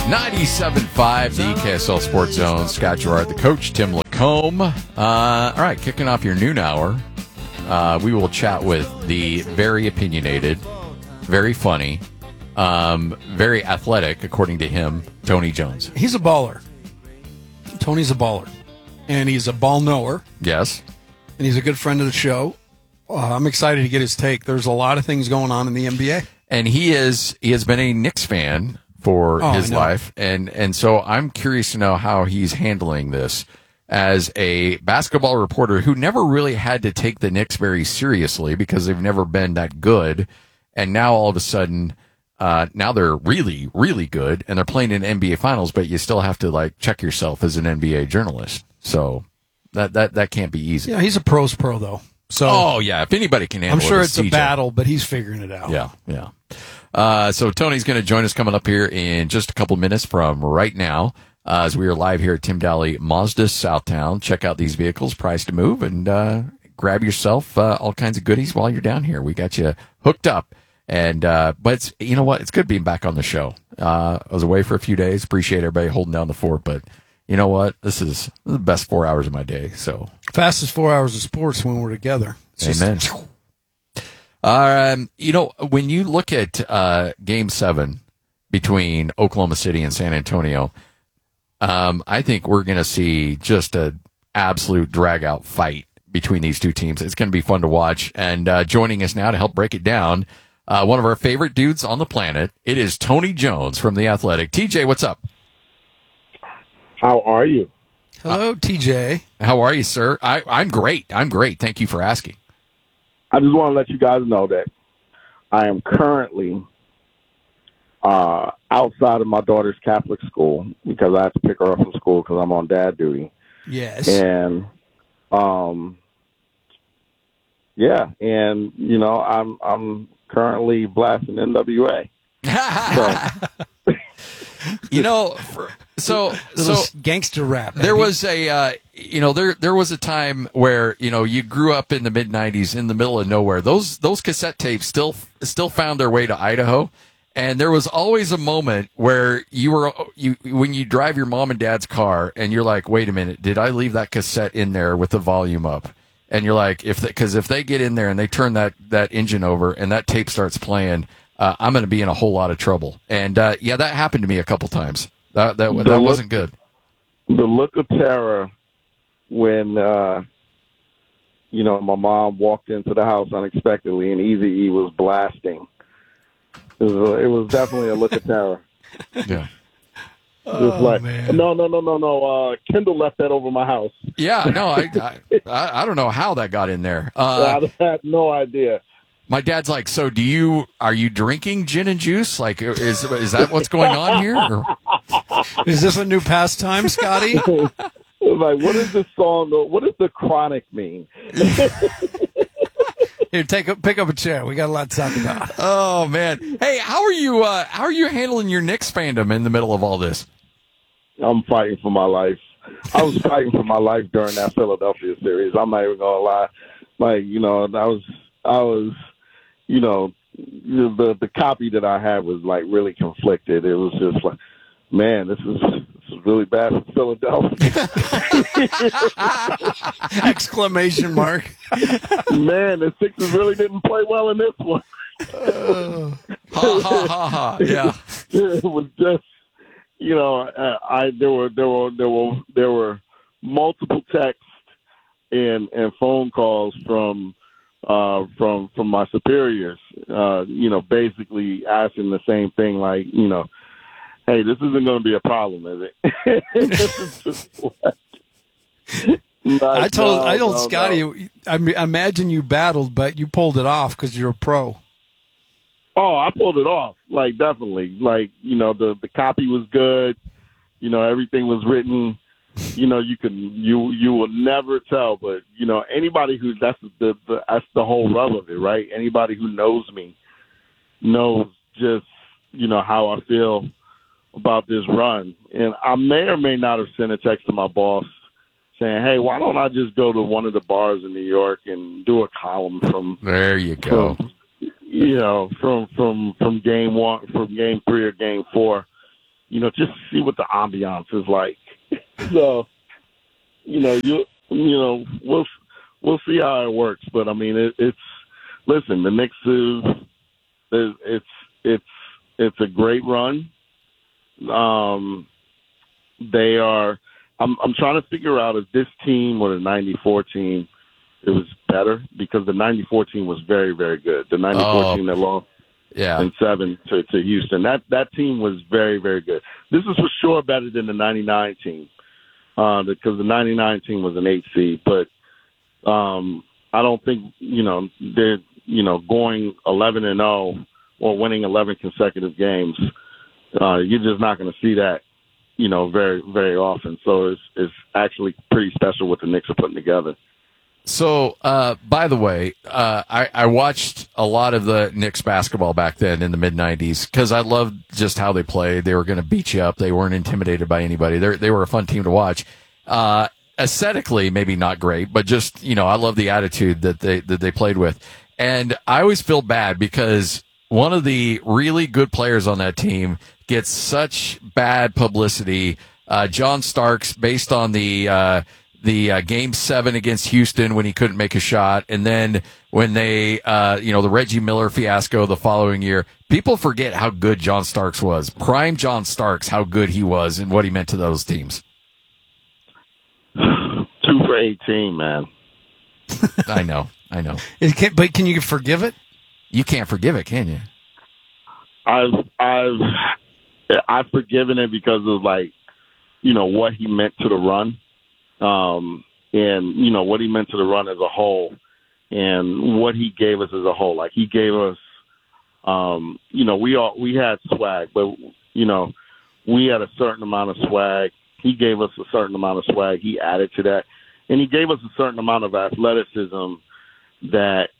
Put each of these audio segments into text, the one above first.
97.5, the KSL Sports Zone. Scott Gerard, the coach, Tim Lacombe. All right, kicking off your noon hour, we will chat with the very opinionated, very funny, very athletic, according to him, Tony Jones. He's a baller. Tony's a baller. And he's a ball knower. Yes. And he's a good friend of the show. I'm excited to get his take. There's a lot of things going on in the NBA. And he has been a Knicks fan for his life. And so I'm curious to know how he's handling this as a basketball reporter who never really had to take the Knicks very seriously because they've never been that good. And now all of a sudden, now they're really, really good and they're playing in NBA finals, but you still have to check yourself as an NBA journalist. So that can't be easy. Yeah, he's a pro's pro though. So if anybody can handle it, I'm sure it's CJ. a battle, but he's figuring it out. Yeah. So Tony's going to join us coming up here in just a couple minutes from right now, as we are live here at Tim Daly Mazda Southtown. Check out these vehicles, price to move, and grab yourself all kinds of goodies while you're down here. We got you hooked up. And but you know what? It's good being back on the show. I was away for a few days. Appreciate everybody holding down the fort, but you know what? This is the best 4 hours of my day. So fastest 4 hours of sports when we're together. Amen. When you look at Game 7 between Oklahoma City and San Antonio, I think we're going to see just an absolute drag-out fight between these two teams. It's going to be fun to watch. And joining us now to help break it down, one of our favorite dudes on the planet, it is Tony Jones from The Athletic. TJ, what's up? How are you? Hello, TJ. How are you, sir? I'm great. Thank you for asking. I just want to let you guys know that I am currently outside of my daughter's Catholic school because I have to pick her up from school because I'm on dad duty. Yes. And, I'm currently blasting NWA. So gangster rap. There was a there was a time where you grew up in the mid '90s in the middle of nowhere. Those cassette tapes still found their way to Idaho, and there was always a moment where when you drive your mom and dad's car and you're like, wait a minute, did I leave that cassette in there with the volume up? And you're like, if they get in there and they turn that engine over and that tape starts playing, I'm going to be in a whole lot of trouble. And that happened to me a couple times. That wasn't good. The look of terror when my mom walked into the house unexpectedly and Eazy-E was blasting. It was definitely a look of terror. Yeah. Man. No. Kendall left that over my house. Yeah, no, I don't know how that got in there. I had no idea. My dad's like, so are you drinking gin and juice? Like, is that what's going on here? Or? Is this a new pastime, Scotty? Like, what is this song? What does the Chronic mean? Here, pick up a chair. We got a lot to talk about. Oh man, hey, how are you handling your Knicks fandom in the middle of all this? I'm fighting for my life. I was fighting for my life during that Philadelphia series. I'm not even gonna lie. I was. The copy that I had was really conflicted. It was just like, man, this is really bad for Philadelphia. Exclamation mark. Man, the Sixers really didn't play well in this one. Ha ha ha ha. Yeah. It was just, there were multiple texts and phone calls from my superiors, basically asking the same thing, like, hey, this isn't going to be a problem, is it? I told Scotty, no. I imagine you battled, but you pulled it off because you're a pro. Oh, I pulled it off, definitely. The copy was good. Everything was written. You will never tell, but anybody that's the whole rub of it, right? Anybody who knows me knows just how I feel about this run, and I may or may not have sent a text to my boss saying, "Hey, why don't I just go to one of the bars in New York and do a column from?" There you go. From game 1, from game 3 or game 4. just see what the ambiance is like. So, we'll see how it works. But I mean, listen, the Knicks it's a great run. They are. I'm trying to figure out if this team or the '94 team it was better, because the '94 team was very, very good. The '94 team that lost in 7 to Houston. That team was very, very good. This is for sure better than the '99 team, because the '99 team was an 8 seed. But I don't think they're going 11-0 or winning 11 consecutive games. You're just not going to see that very, very often. So it's actually pretty special what the Knicks are putting together. So, by the way, I watched a lot of the Knicks basketball back then in the mid-'90s because I loved just how they played. They were going to beat you up. They weren't intimidated by anybody. They were a fun team to watch. Aesthetically, maybe not great, but just, I love the attitude that they played with. And I always feel bad because one of the really good players on that team gets such bad publicity. John Starks, based on the Game 7 against Houston when he couldn't make a shot. And then when they, the Reggie Miller fiasco the following year, people forget how good John Starks was. Prime John Starks, how good he was and what he meant to those teams. 2 for 18, man. I know. But can you forgive it? You can't forgive it, can you? I've forgiven it because of what he meant to the run. And what he meant to the run as a whole, and what he gave us as a whole. Like, he gave us, we had swag, but we had a certain amount of swag. He gave us a certain amount of swag. He added to that, and he gave us a certain amount of athleticism that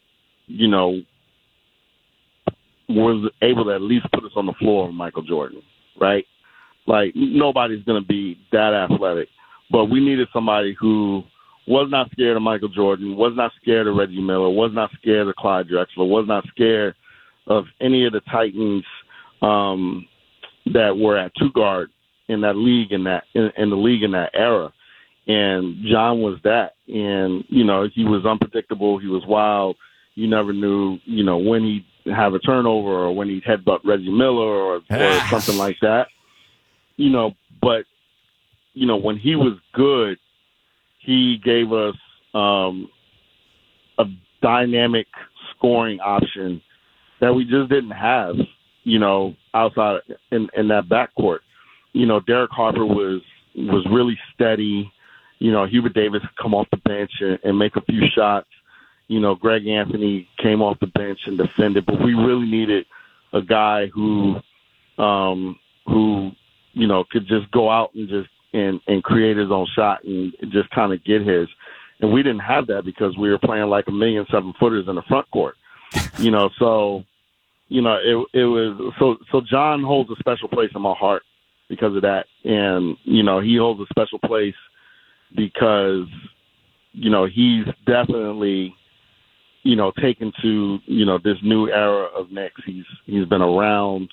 was able to at least put us on the floor with Michael Jordan, right? Like, nobody's going to be that athletic. But we needed somebody who was not scared of Michael Jordan, was not scared of Reggie Miller, was not scared of Clyde Drexler, was not scared of any of the Titans that were at 2 guard in that league in the league in that era. And John was that. And, he was unpredictable. He was wild. You never knew, when he'd have a turnover or when he'd headbutt Reggie Miller or something like that. But when he was good, he gave us a dynamic scoring option that we just didn't have, outside in that backcourt. Derek Harper was really steady. Hubert Davis could come off the bench and make a few shots. Greg Anthony came off the bench and defended, but we really needed a guy who could just go out and just and create his own shot and just kind of get his. And we didn't have that because we were playing like 1,000,000 7-footers in the front court. So it was so John holds a special place in my heart because of that. And, he holds a special place because, he's definitely, taken to, this new era of Knicks. He's been around.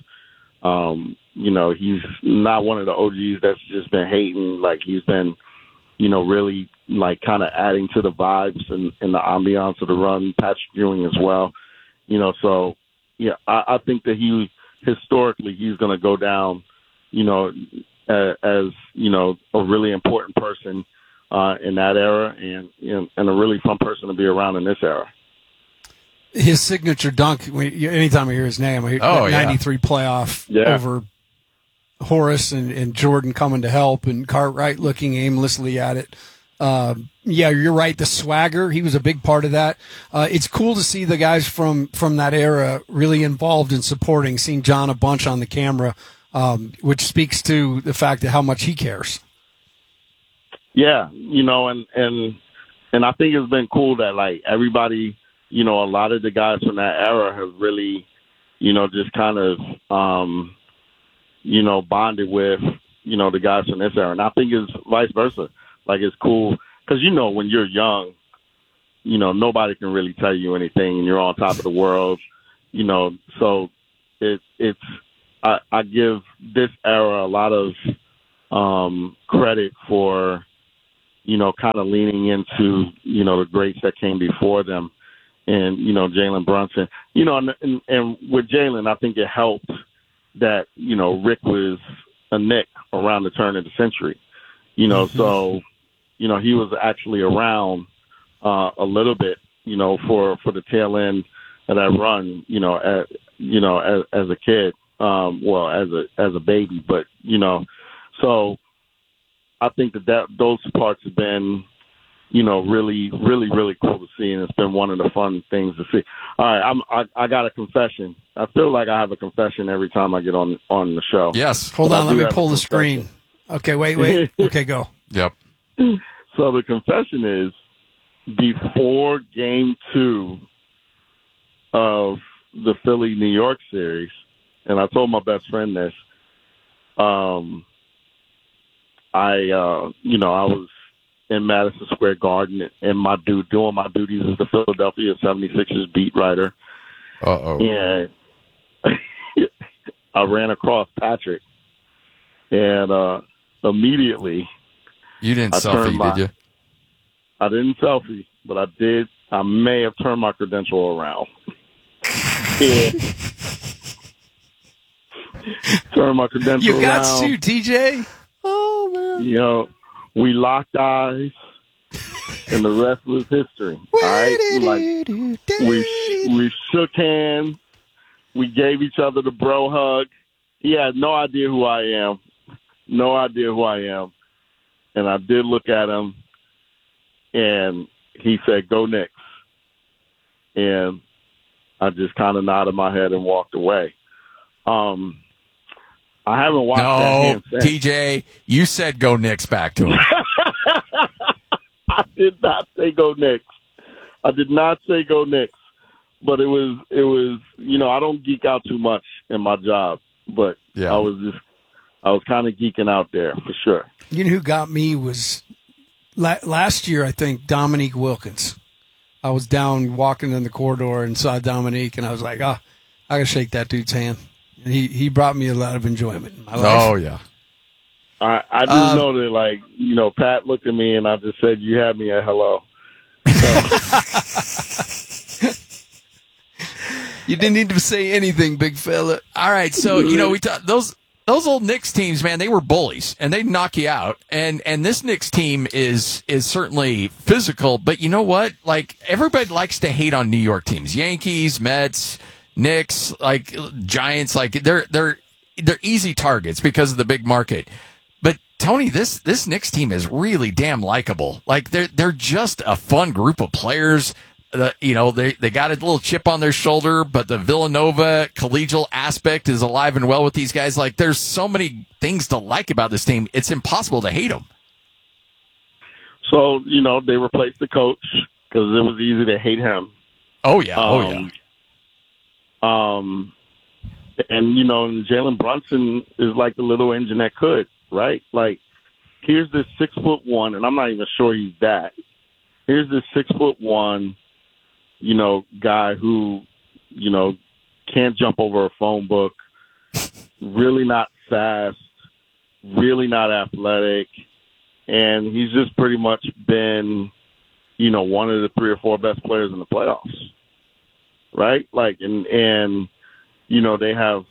He's not one of the OGs that's just been hating. Like, he's been, really like kind of adding to the vibes and the ambiance of the run. Patrick Ewing as well. So yeah, I think that historically he's going to go down, as a really important person in that era, and a really fun person to be around in this era. His signature dunk, anytime I hear his name, 93 playoff over Horace and Jordan coming to help, and Cartwright looking aimlessly at it. You're right. The swagger, he was a big part of that. It's cool to see the guys from that era really involved in supporting, seeing John a bunch on the camera, which speaks to the fact of how much he cares. Yeah, and I think it's been cool that, like, everybody, a lot of the guys from that era have really, just kind of, bonded with, the guys from this era. And I think it's vice versa. Like, it's cool because, when you're young, nobody can really tell you anything and you're on top of the world, so it's I give this era a lot of credit for, kind of leaning into, the greats that came before them. And, Jalen Brunson, and with Jalen, I think it helped that, Rick was a Knick around the turn of the century, so, he was actually around a little bit, for the tail end of that run, as a kid, as a baby, but, so I think that those parts have been, really, really, really cool to see, and it's been one of the fun things to see. All right, I got a confession. I feel like I have a confession every time I get on the show. Yes. Hold on, let me pull the screen. Okay, wait. Okay, go. Yep. So the confession is, before Game 2 of the Philly-New York series, and I told my best friend this, I was in Madison Square Garden and doing my duties as the Philadelphia 76ers beat writer. And I ran across Patrick, and immediately you didn't selfie, did you? I didn't selfie, but I did. I may have turned my credential around. Turn my credential around. You got to, TJ. Oh man. We locked eyes, and the rest was history. All right, we shook hands. We gave each other the bro hug. He had no idea who I am. And I did look at him, and he said, "Go Knicks." And I just kind of nodded my head and walked away. I haven't watched that game since. TJ, you said "Go Knicks" back to him. I did not say "Go Knicks." I did not say "Go Knicks," but it was. I don't geek out too much in my job, but yeah. I was kind of geeking out there for sure. You know who got me was last year, I think, Dominique Wilkins. I was down walking in the corridor and saw Dominique, and I was like, I got to shake that dude's hand. And he brought me a lot of enjoyment in my life. Oh, yeah. I just know that, Pat looked at me, and I just said, "You had me at hello." You didn't need to say anything, big fella. All right, so, we those old Knicks teams, man, they were bullies, and they'd knock you out. And this Knicks team is certainly physical, but you know what? Like, everybody likes to hate on New York teams. Yankees, Mets, Knicks, like Giants, like they're easy targets because of the big market. But Tony, this Knicks team is really damn likable. Like they're just a fun group of players. They got a little chip on their shoulder, but the Villanova collegial aspect is alive and well with these guys. Like there's so many things to like about this team. It's impossible to hate them. So, they replaced the coach because it was easy to hate him. Oh yeah. And Jalen Brunson is like the little engine that could, right? Like, here's this 6'1", and I'm not even sure he's that. Here's this 6'1", guy who, can't jump over a phone book, really not fast, really not athletic, and he's just pretty much been, one of the 3 or 4 best players in the playoffs. Right? Like, and they have,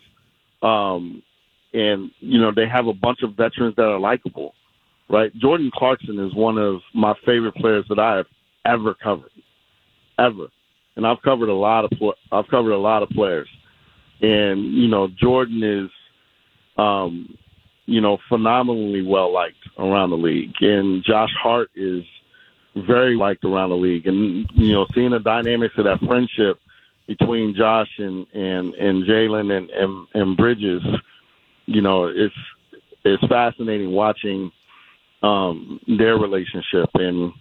they have a bunch of veterans that are likable, right? Jordan Clarkson is one of my favorite players that I have ever covered, and I've covered a lot of players, and Jordan is, phenomenally well liked around the league, and Josh Hart is very liked around the league, and seeing the dynamics of that friendship between Josh and Jalen and Bridges, it's fascinating watching their relationship. And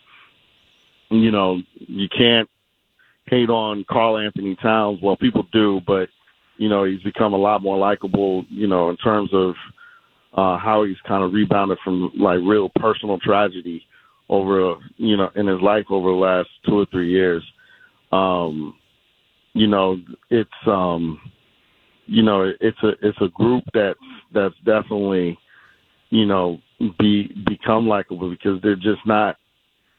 you can't hate on Karl Anthony Towns. Well, people do, but he's become a lot more likable. In terms of how he's kind of rebounded from like real personal tragedy over in his life over the last 2 or 3 years. It's you know, it's a group that's definitely, you know, become likable because they're just not